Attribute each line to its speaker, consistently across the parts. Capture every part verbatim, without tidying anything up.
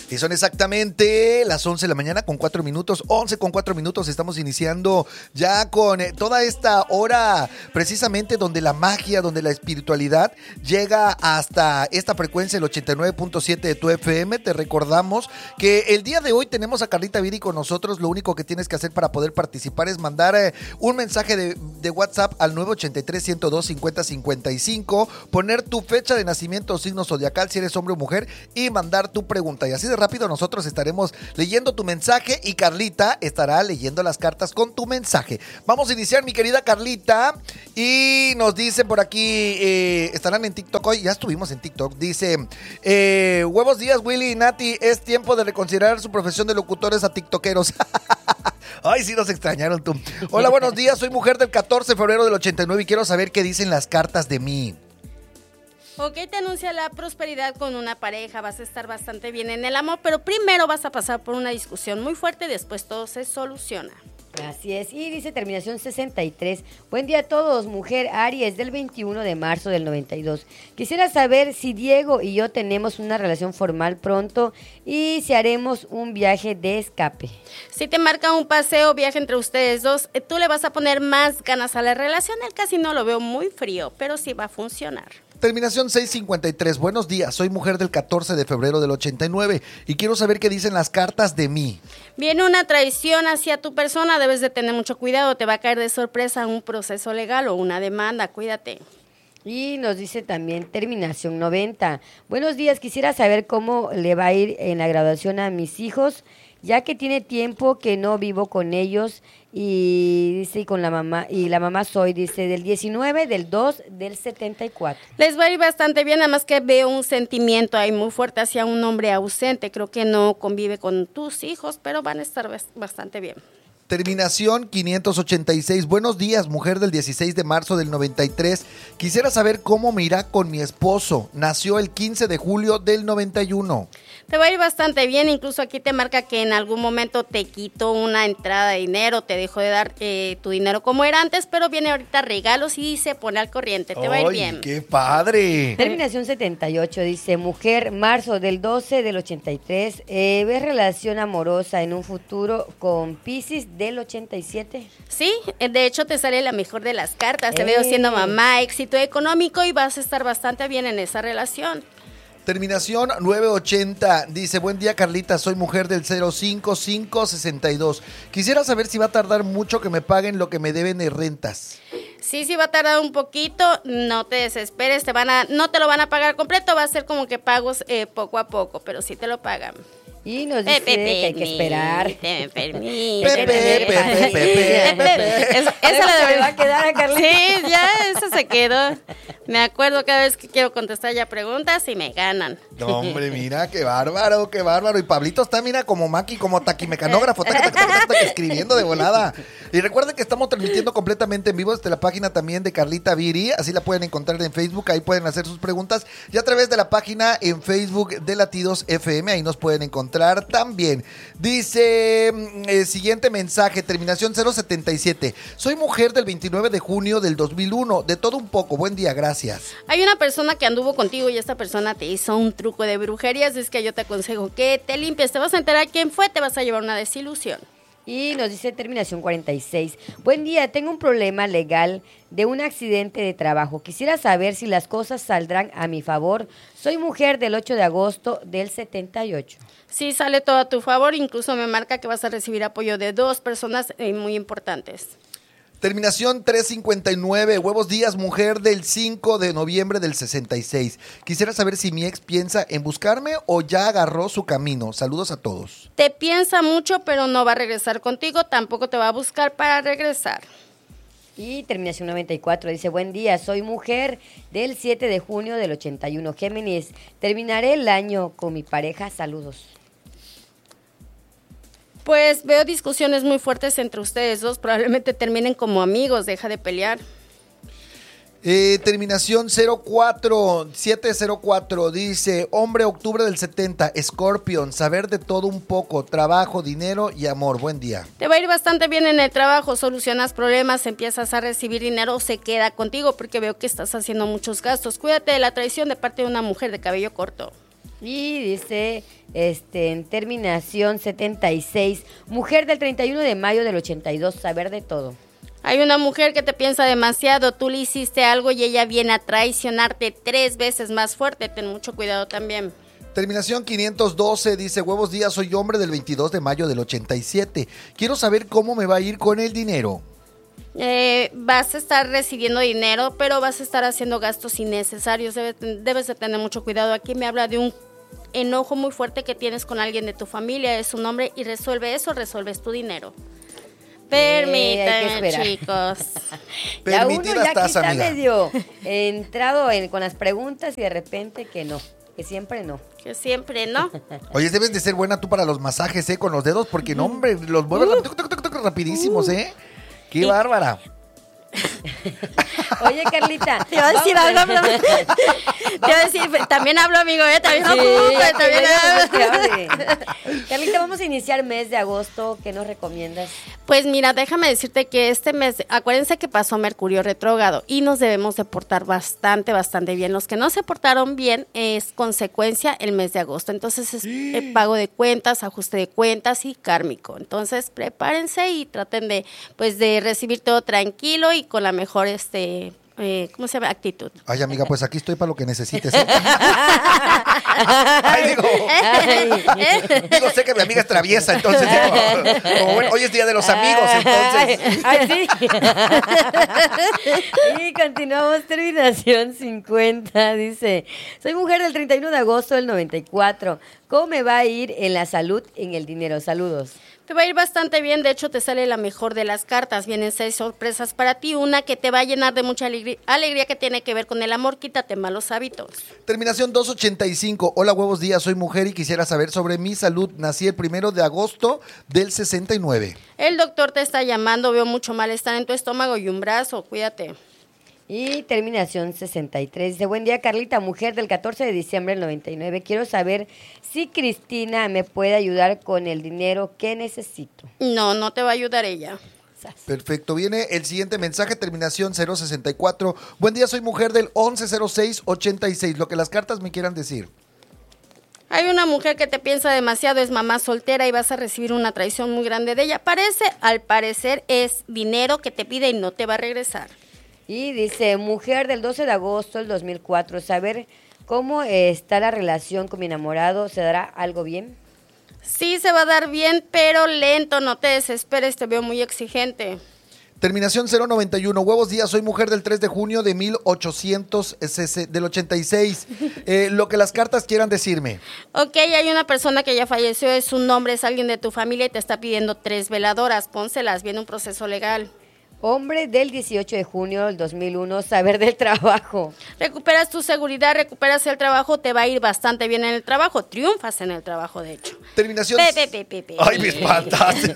Speaker 1: Y son exactamente las once de la mañana con cuatro minutos, once con cuatro minutos. Estamos iniciando ya con eh, toda esta hora, precisamente donde la magia, donde la espiritualidad llega hasta esta frecuencia, el ochenta y nueve punto siete de tu F M. Te recordamos que el día de hoy tenemos a Carlita Viri con nosotros. Lo único que tienes que hacer para poder participar es mandar eh, un mensaje de, de WhatsApp al nueve ocho tres, uno cero dos, cinco cero cinco cinco, poner tu fecha de nacimiento o signo zodiacal si eres hombre o mujer y mandar tu pregunta. Y así de rápido nosotros estaremos leyendo tu mensaje y Carlita estará leyendo las cartas con tu mensaje. Vamos a iniciar, mi querida Carlita, y nos dice por aquí, eh, estarán en TikTok hoy, ya estuvimos en TikTok, dice, eh, huevos días Willy y Nati, es tiempo de reconsiderar su profesión de locutores a tiktokeros. Ay, sí nos extrañaron tú. Hola, buenos días, soy mujer del catorce de febrero del ochenta y nueve y quiero saber qué dicen las cartas de mí.
Speaker 2: Ok, te anuncia la prosperidad con una pareja, vas a estar bastante bien en el amor, pero primero vas a pasar por una discusión muy fuerte y después todo se soluciona.
Speaker 3: Así es, y dice terminación sesenta y tres. Buen día a todos, mujer Aries del veintiuno de marzo del noventa y dos. Quisiera saber si Diego y yo tenemos una relación formal pronto y si haremos un viaje de escape.
Speaker 2: Si te marca un paseo, viaje entre ustedes dos, tú le vas a poner más ganas a la relación. Él casi no lo veo muy frío, pero sí va a funcionar.
Speaker 1: Terminación seiscientos cincuenta y tres. Buenos días, soy mujer del catorce de febrero del ochenta y nueve y quiero saber qué dicen las cartas de mí.
Speaker 2: Viene una traición hacia tu persona, debes de tener mucho cuidado, te va a caer de sorpresa un proceso legal o una demanda, cuídate.
Speaker 3: Y nos dice también terminación noventa. Buenos días, quisiera saber cómo le va a ir en la graduación a mis hijos, ya que tiene tiempo que no vivo con ellos y dice y con la mamá y la mamá soy, dice del diecinueve del dos del setenta y cuatro.
Speaker 2: Les va a ir bastante bien, nada más que veo un sentimiento ahí muy fuerte hacia un hombre ausente, creo que no convive con tus hijos, pero van a estar bastante bien.
Speaker 1: Terminación quinientos ochenta y seis. Buenos días, mujer del dieciséis de marzo del noventa y tres. Quisiera saber cómo me irá con mi esposo. Nació el quince de julio del noventa y uno.
Speaker 2: Te va a ir bastante bien, incluso aquí te marca que en algún momento te quitó una entrada de dinero, te dejó de dar eh, tu dinero como era antes, pero viene ahorita regalos y se pone al corriente, te va a ir bien.
Speaker 1: ¡Ay, qué padre!
Speaker 3: Terminación setenta y ocho, dice mujer, marzo del doce del ochenta y tres, eh, ¿ves relación amorosa en un futuro con Piscis del ochenta y siete?
Speaker 2: Sí, de hecho te sale la mejor de las cartas, te
Speaker 3: ¡Eh!
Speaker 2: veo siendo mamá, éxito económico y vas a estar bastante bien en esa relación.
Speaker 1: Terminación novecientos ochenta, dice, buen día Carlita, soy mujer del cero cinco cinco sesenta y dos. Quisiera saber si va a tardar mucho que me paguen lo que me deben de rentas.
Speaker 2: Sí, sí va a tardar un poquito, no te desesperes, te van a, no te lo van a pagar completo, va a ser como que pagos eh, poco a poco, pero sí te lo pagan.
Speaker 3: Y nos dice
Speaker 2: Pepe,
Speaker 3: que hay que esperar.
Speaker 2: Pepe, permite.
Speaker 1: Pepe, Pepe, Pepe, Pepe.
Speaker 3: Esa la le va a quedar a Carlita.
Speaker 2: Sí, ya, eso se quedó. Me acuerdo cada vez que quiero contestar ya preguntas y me ganan.
Speaker 1: No, hombre, mira, qué bárbaro, qué bárbaro. Y Pablito está, mira, como maqui, como taquimecanógrafo, tac, tac, tac, tac, tac, escribiendo de volada. Y recuerden que estamos transmitiendo completamente en vivo desde la página también de Carlita Viri. Así la pueden encontrar en Facebook, ahí pueden hacer sus preguntas. Y a través de la página en Facebook de Latidos F M, ahí nos pueden encontrar también. Dice, eh, siguiente mensaje, terminación cero setenta y siete. Soy mujer del veintinueve de junio del dos mil uno, de todo un poco, buen día, gracias.
Speaker 2: Hay una persona que anduvo contigo y esta persona te hizo un truco de brujerías, es que yo te aconsejo que te limpies, te vas a enterar quién fue, te vas a llevar una desilusión.
Speaker 3: Y nos dice terminación cuarenta y seis. Buen día, tengo un problema legal de un accidente de trabajo. Quisiera saber si las cosas saldrán a mi favor. Soy mujer del ocho de agosto del setenta y ocho.
Speaker 2: Sí, sale todo a tu favor, incluso me marca que vas a recibir apoyo de dos personas eh, muy importantes.
Speaker 1: Terminación trescientos cincuenta y nueve, huevos días, mujer del cinco de noviembre del sesenta y seis. Quisiera saber si mi ex piensa en buscarme o ya agarró su camino. Saludos a todos.
Speaker 2: Te piensa mucho, pero no va a regresar contigo, tampoco te va a buscar para regresar.
Speaker 3: Y terminación noventa y cuatro, dice, buen día, soy mujer del siete de junio del ochenta y uno. Géminis, terminaré el año con mi pareja, saludos.
Speaker 2: Pues veo discusiones muy fuertes entre ustedes dos, probablemente terminen como amigos, deja de pelear.
Speaker 1: Eh, terminación cero cuatro, siete cero cuatro, dice, hombre, octubre del setenta, Scorpion, saber de todo un poco, trabajo, dinero y amor, buen día.
Speaker 2: Te va a ir bastante bien en el trabajo, solucionas problemas, empiezas a recibir dinero, se queda contigo porque veo que estás haciendo muchos gastos. Cuídate de la traición de parte de una mujer de cabello corto.
Speaker 3: Y dice, este, en terminación setenta y seis, mujer del treinta y uno de mayo del ochenta y dos, saber de todo.
Speaker 2: Hay una mujer que te piensa demasiado, tú le hiciste algo y ella viene a traicionarte tres veces más fuerte, ten mucho cuidado también.
Speaker 1: Terminación quinientos doce dice, buenos días, soy hombre del veintidós de mayo del ochenta y siete. Quiero saber cómo me va a ir con el dinero.
Speaker 2: Eh, vas a estar recibiendo dinero, pero vas a estar haciendo gastos innecesarios, debes, debes de tener mucho cuidado. Aquí me habla de un enojo muy fuerte que tienes con alguien de tu familia, es un hombre y resuelve eso, resuelves tu dinero. Permítanme,
Speaker 3: eh,
Speaker 2: chicos.
Speaker 3: Ya uno
Speaker 1: Permitida
Speaker 3: ya
Speaker 1: estás,
Speaker 3: aquí está
Speaker 1: amiga.
Speaker 3: medio entrado en, con las preguntas y de repente que no, que siempre no.
Speaker 2: Que siempre, ¿no?
Speaker 1: Oye, debes de ser buena tú para los masajes, ¿eh? Con los dedos, porque no, hombre, los mueves
Speaker 3: Uh.
Speaker 1: tuc, tuc, tuc, tuc, rapidísimos, ¿eh? ¡Qué
Speaker 2: Y-
Speaker 1: bárbara!
Speaker 3: Oye, Carlita.
Speaker 2: Te iba a decir
Speaker 3: vamos
Speaker 2: algo, pero- Te iba a decir, también hablo, amigo, ¿eh? También
Speaker 3: Sí,
Speaker 2: no ocupes,
Speaker 3: que
Speaker 2: también
Speaker 3: vayamos
Speaker 2: hablo.
Speaker 3: que hable. Carlita, vamos a iniciar mes de agosto. ¿Qué nos recomiendas?
Speaker 2: Pues mira, déjame decirte que este mes, acuérdense que pasó Mercurio retrógrado y nos debemos de portar bastante, bastante bien. Los que no se portaron bien es consecuencia el mes de agosto. Entonces es eh, pago de cuentas, ajuste de cuentas y kármico. Entonces prepárense y traten de, pues, de recibir todo tranquilo y con la mejor, este, eh, ¿cómo se llama? Actitud.
Speaker 1: Ay, amiga, pues aquí estoy para lo que necesites, ¿eh? Ay, digo, digo, sé que mi amiga es traviesa, entonces digo, como bueno, hoy es Día de los Amigos, entonces.
Speaker 3: Ay, sí. Y continuamos, terminación cincuenta, dice, soy mujer del treinta y uno de agosto del noventa y cuatro. ¿Cómo me va a ir en la salud, en el dinero? Saludos.
Speaker 2: Te va a ir bastante bien, de hecho te sale la mejor de las cartas, vienen seis sorpresas para ti, una que te va a llenar de mucha alegría, alegría que tiene que ver con el amor, quítate malos hábitos.
Speaker 1: Terminación doscientos ochenta y cinco. Hola, huevos días, soy mujer y quisiera saber sobre mi salud. Nací el primero de agosto del sesenta y nueve.
Speaker 2: El doctor te está llamando, veo mucho malestar en tu estómago y un brazo, cuídate.
Speaker 3: Y terminación sesenta y tres. Dice, buen día, Carlita, mujer del catorce de diciembre del noventa y nueve. Quiero saber si Cristina me puede ayudar con el dinero que necesito.
Speaker 2: No, no te va a ayudar ella.
Speaker 1: Perfecto, viene el siguiente mensaje, terminación cero sesenta y cuatro. Buen día, soy mujer del once cero seis ochenta y seis. Lo que las cartas me quieran decir.
Speaker 2: Hay una mujer que te piensa demasiado, es mamá soltera y vas a recibir una traición muy grande de ella. Parece, al parecer, es dinero que te pide y no te va a regresar.
Speaker 3: Y dice, mujer del doce de agosto del dos mil cuatro, saber cómo está la relación con mi enamorado, ¿se dará algo bien?
Speaker 2: Sí, se va a dar bien, pero lento, no te desesperes, te veo muy exigente.
Speaker 1: Terminación cero noventa y uno. Huevos días, soy mujer del tres de junio de mil ochocientos, del ochenta y seis. Eh, lo que las cartas quieran decirme.
Speaker 2: Ok, hay una persona que ya falleció, es un hombre, es alguien de tu familia y te está pidiendo tres veladoras, pónselas, viene un proceso legal.
Speaker 3: Hombre del dieciocho de junio del dos mil uno, saber del trabajo.
Speaker 2: Recuperas tu seguridad, recuperas el trabajo, te va a ir bastante bien en el trabajo, triunfas en el trabajo, de hecho.
Speaker 1: Terminación.
Speaker 2: Pe, pe, pe, pe, pe.
Speaker 1: Ay, me espantaste.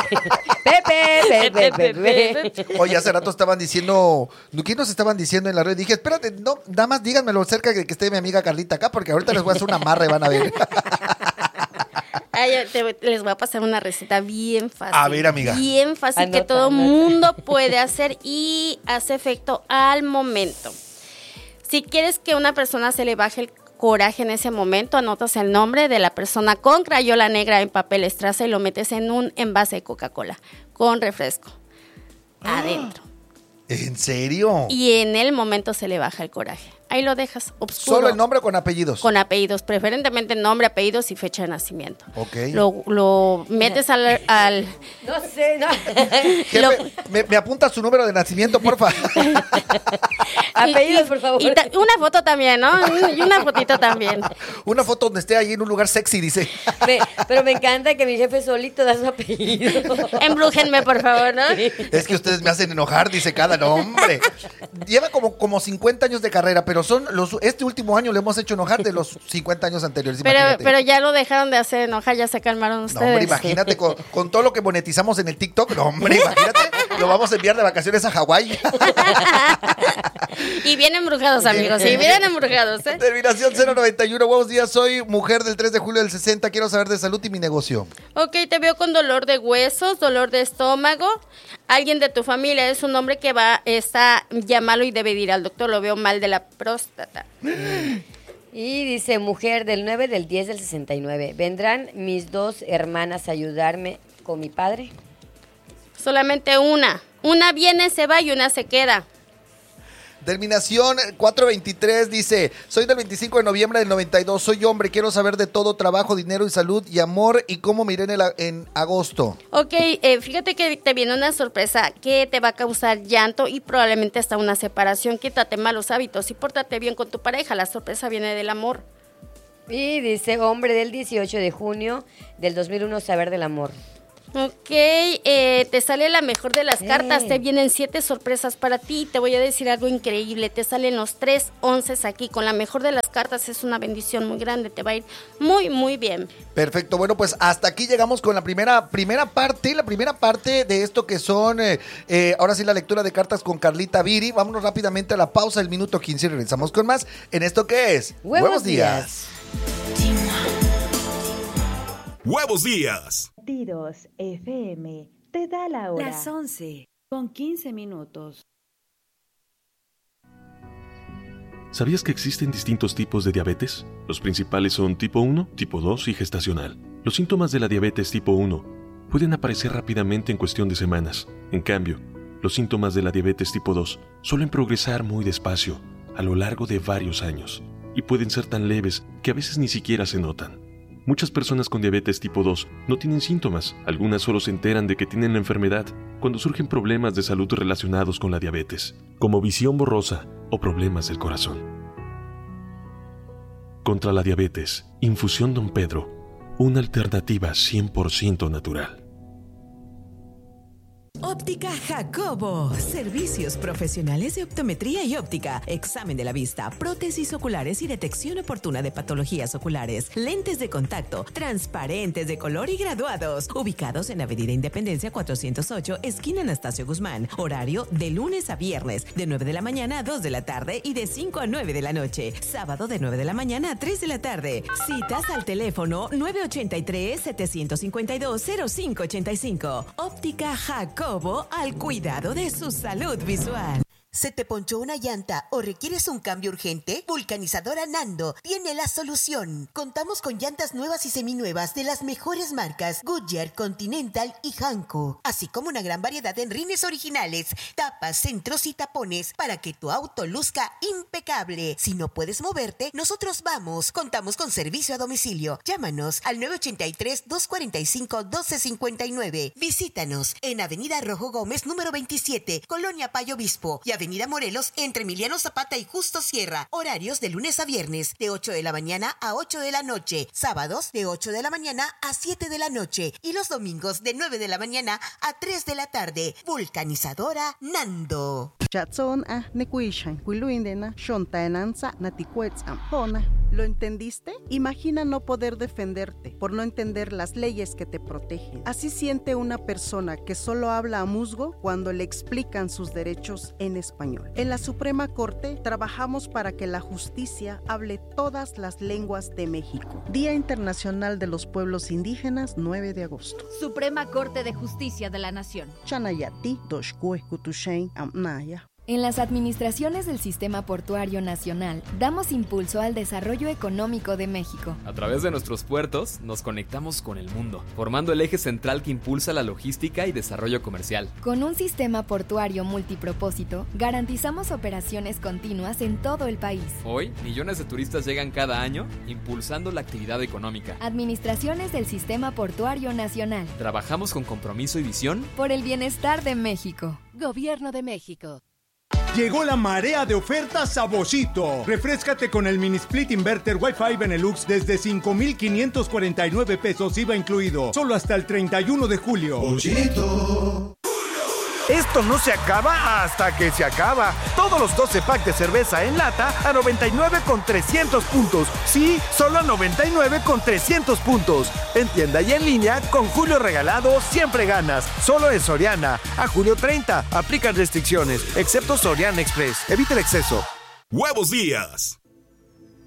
Speaker 3: Pepe, pepe, pepe, pepe.
Speaker 1: Oye, hace rato estaban diciendo, ¿qué nos estaban diciendo en la red? Dije, espérate, no, nada más díganmelo cerca de que esté mi amiga Carlita acá, porque ahorita les voy a hacer una amarra y van a ver.
Speaker 2: Ay, te- les voy a pasar una receta bien fácil.
Speaker 1: A ver, amiga.
Speaker 2: Bien fácil que
Speaker 3: Anota,
Speaker 2: todo
Speaker 3: anota.
Speaker 2: mundo puede hacer y hace efecto al momento. Si quieres que una persona se le baje el coraje en ese momento, anotas el nombre de la persona con crayola negra en papel estraza y lo metes en un envase de Coca-Cola con refresco adentro.
Speaker 1: ¿En serio?
Speaker 2: Y en el momento se le baja el coraje. Ahí lo dejas oscuro.
Speaker 1: ¿Solo el nombre o con apellidos?
Speaker 2: Con apellidos, preferentemente nombre, apellidos y fecha de nacimiento.
Speaker 1: Ok.
Speaker 2: Lo, lo metes al, al
Speaker 3: No sé, no.
Speaker 1: Jefe,
Speaker 2: lo-
Speaker 1: me, me apunta su número de nacimiento, porfa.
Speaker 3: Apellidos,
Speaker 2: y-
Speaker 3: por favor.
Speaker 2: Y ta- una foto también, ¿no? Y una fotito también.
Speaker 1: Una foto donde esté ahí en un lugar sexy, dice.
Speaker 3: Me- pero me encanta que mi jefe solito da su apellido.
Speaker 2: Embrújenme, por favor, ¿no?
Speaker 1: Es que ustedes me hacen enojar, dice cada nombre. Lleva como, como cincuenta años de carrera, pero son los este último año le hemos hecho enojar de los cincuenta años anteriores.
Speaker 2: Pero,
Speaker 1: Imagínate.
Speaker 2: pero ya lo dejaron de hacer enojar, ya se calmaron
Speaker 1: No,
Speaker 2: ustedes.
Speaker 1: hombre, imagínate con, con todo lo que monetizamos en el TikTok. No, hombre, imagínate. Lo vamos a enviar de vacaciones a Hawái.
Speaker 2: Y bien embrujados, amigos, y bien embrujados, ¿eh?
Speaker 1: Terminación cero noventa y uno. Buenos días, soy mujer del tres de julio del sesenta. Quiero saber de salud y mi negocio.
Speaker 2: Ok, te veo con dolor de huesos, dolor de estómago. Alguien de tu familia es un hombre que va, está ya malo y debe de ir al doctor. Lo veo mal de la próstata.
Speaker 3: Y dice, mujer del nueve del diez del sesenta y nueve, ¿vendrán mis dos hermanas a ayudarme con mi padre?
Speaker 2: Solamente una. Una viene, se va y una se queda.
Speaker 1: Terminación cuatrocientos veintitrés dice, soy del veinticinco de noviembre del noventa y dos, soy hombre, quiero saber de todo, trabajo, dinero y salud y amor y cómo me iré en, el, en agosto.
Speaker 2: Ok, eh, fíjate que te viene una sorpresa que te va a causar llanto y probablemente hasta una separación. Quítate malos hábitos y pórtate bien con tu pareja, la sorpresa viene del amor.
Speaker 3: Y dice, hombre del dieciocho de junio del dos mil uno, saber del amor.
Speaker 2: Ok, eh, te sale la mejor de las
Speaker 3: Eh.
Speaker 2: cartas, te vienen siete sorpresas para ti. Te voy a decir algo increíble, te salen los tres onces aquí. Con la mejor de las cartas es una bendición muy grande, te va a ir muy, muy bien.
Speaker 1: Perfecto, bueno, pues hasta aquí llegamos con la primera, primera parte, la primera parte de esto que son, eh, eh, ahora sí, la lectura de cartas con Carlita Viri. Vámonos rápidamente a la pausa del minuto quince y regresamos con más en esto que es
Speaker 3: Huevos,
Speaker 1: Huevos Días.
Speaker 4: Huevos Días.
Speaker 5: Latidos F M te da la hora.
Speaker 6: Las once con quince minutos.
Speaker 7: ¿Sabías que existen distintos tipos de diabetes? Los principales son tipo uno, tipo dos y gestacional. Los síntomas de la diabetes tipo uno pueden aparecer rápidamente en cuestión de semanas. En cambio, los síntomas de la diabetes tipo dos suelen progresar muy despacio, a lo largo de varios años, y pueden ser tan leves que a veces ni siquiera se notan. Muchas personas con diabetes tipo dos no tienen síntomas, algunas solo se enteran de que tienen la enfermedad cuando surgen problemas de salud relacionados con la diabetes, como visión borrosa o problemas del corazón. Contra la diabetes, Infusión Don Pedro, una alternativa cien por ciento natural.
Speaker 8: Óptica Jacobo. Servicios profesionales de optometría y óptica. Examen de la vista, prótesis oculares y detección oportuna de patologías oculares. Lentes de contacto, transparentes de color y graduados. Ubicados en Avenida Independencia cuatrocientos ocho, esquina Anastasio Guzmán. Horario de lunes a viernes, de nueve de la mañana a dos de la tarde y de cinco a nueve de la noche. Sábado de nueve de la mañana a tres de la tarde. Citas al teléfono nueve ocho tres, siete cinco dos, cero cinco ocho cinco. Óptica Jacobo, al cuidado de su salud visual.
Speaker 9: ¿Se te ponchó una llanta o requieres un cambio urgente? Vulcanizadora Nando tiene la solución. Contamos con llantas nuevas y seminuevas de las mejores marcas Goodyear, Continental y Hankook, así como una gran variedad de rines originales, tapas, centros y tapones para que tu auto luzca impecable. Si no puedes moverte, nosotros vamos. Contamos con servicio a domicilio. Llámanos al nueve ocho tres, dos cuatro cinco, uno dos cinco nueve. Visítanos en Avenida Rojo Gómez, número veintisiete, Colonia Payo Obispo, y Avenida Morelos, entre Emiliano Zapata y Justo Sierra. Horarios de lunes a viernes, de ocho de la mañana a ocho de la noche. Sábados, de ocho de la mañana a siete de la noche. Y los domingos, de nueve de la mañana a tres de la tarde. Vulcanizadora Nando.
Speaker 10: ¿Lo entendiste? Imagina no poder defenderte por no entender las leyes que te protegen. Así siente una persona que solo habla a musgo cuando le explican sus derechos en español. En la Suprema Corte trabajamos para que la justicia hable todas las lenguas de México. Día Internacional de los Pueblos Indígenas, nueve de agosto.
Speaker 11: Suprema Corte de Justicia de la Nación.
Speaker 10: Chanayati, Doshkue, Kutushen, Amnaya.
Speaker 12: En las administraciones del Sistema Portuario Nacional, damos impulso al desarrollo económico de México.
Speaker 13: A través de nuestros puertos, nos conectamos con el mundo, formando el eje central que impulsa la logística y desarrollo comercial.
Speaker 12: Con un sistema portuario multipropósito, garantizamos operaciones continuas en todo el país.
Speaker 13: Hoy, millones de turistas llegan cada año, impulsando la actividad económica.
Speaker 12: Administraciones del Sistema Portuario Nacional.
Speaker 13: Trabajamos con compromiso y visión
Speaker 12: por el bienestar de México.
Speaker 11: Gobierno de México.
Speaker 14: Llegó la marea de ofertas a Boschito. Refréscate con el mini split inverter Wi-Fi Benelux desde cinco mil quinientos cuarenta y nueve pesos I V A incluido. Solo hasta el treinta y uno de julio.
Speaker 15: Boschito. Esto no se acaba hasta que se acaba. Todos los doce packs de cerveza en lata a noventa y nueve con trescientos puntos. Sí, solo a noventa y nueve con trescientos puntos. En tienda y en línea, con Julio Regalado siempre ganas. Solo en Soriana. A julio treinta. Aplican restricciones, excepto Soriana Express. Evita el exceso.
Speaker 4: Huevos Días.